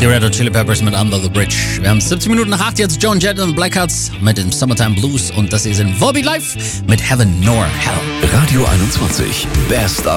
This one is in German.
Die Red Hot Chili Peppers mit Under the Bridge. Wir haben 17 Minuten nach 8, jetzt Joan Jett und Blackhearts mit dem Summertime Blues und das hier sind Volbeat Live mit Heaven Nor Hell. Radio 21, Best